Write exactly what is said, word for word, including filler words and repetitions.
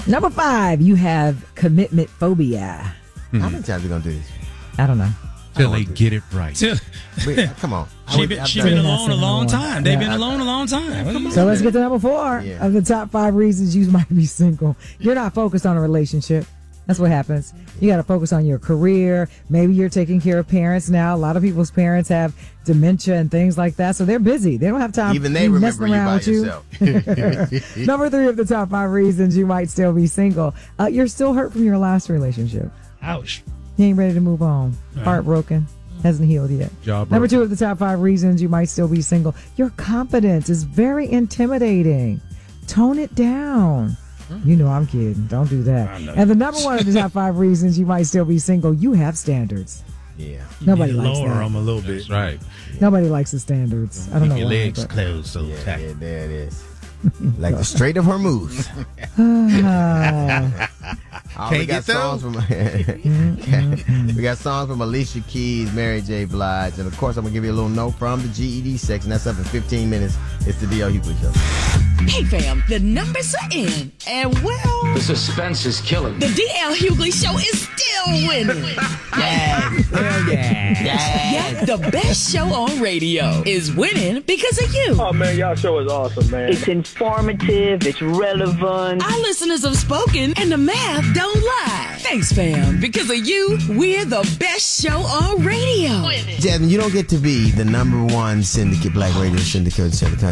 Number five, you have commitment phobia. Mm-hmm. How many times are we going to do this? I don't know. Till they get it right. Wait, come on. She been, she been alone a long time. They've been alone a long time. So let's get to number four Yeah. of the top five reasons you might be single. You're not focused on a relationship. That's what happens. You got to focus on your career. Maybe you're taking care of parents now. A lot of people's parents have dementia and things like that, so they're busy. They don't have time. Even they to be remember messing you around by with you. yourself. Number three of the top five reasons you might still be single. Uh, you're still hurt from your last relationship. Ouch. You ain't ready to move on. Right. Heartbroken. Hasn't healed yet. Job Number broken. two of the top five reasons you might still be single. Your confidence is very intimidating. Tone it down. You know I'm kidding. Don't do that. And the number one of the top five reasons you might still be single, you have standards. Yeah. Nobody You likes lower that. them a little bit. That's right. Nobody likes the standards. I don't know Your why. legs but- closed so Yeah, tight. yeah, there it is. Like the Strait of Hormuz. Ah. Oh, Can't we got get those? songs from we got songs from Alicia Keys, Mary J. Blige, and of course I'm gonna give you a little note from the G E D section. That's up in fifteen minutes. It's the D L Hughley Show. Hey fam, the numbers are in, and well, The suspense is killing. the D L Hughley Show is still winning. Yes. Hell yeah. Yeah, the best show on radio is winning because of you. Oh man, y'all show is awesome, man. It's informative, it's relevant. Our listeners have spoken, and the math don't lie. Thanks, fam. Because of you, we're the best show on radio. Jasmine, you don't get to be the number one syndicate, black radio syndicate in the country